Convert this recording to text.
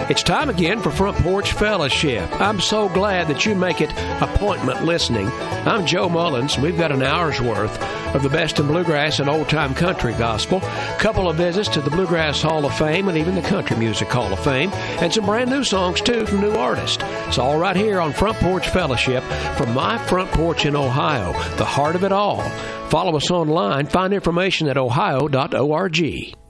It's time again for Front Porch Fellowship. I'm so glad that you make it appointment listening. I'm Joe Mullins. We've got an hour's worth of the best in bluegrass and old-time country gospel, a couple of visits to the Bluegrass Hall of Fame and even the Country Music Hall of Fame, and some brand new songs, too, from new artists. It's all right here on Front Porch Fellowship from my front porch in Ohio, the heart of it all. Follow us online. Find information at ohio.org.